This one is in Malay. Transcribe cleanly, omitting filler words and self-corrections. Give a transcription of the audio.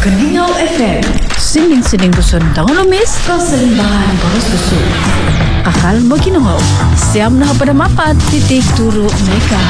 Kalingaw FM. Sining-sining duson taon lumis. Kasalimbahan baros dusun. Akal mo ginungaw. Siyam na kapadamapat, titik turo, mega.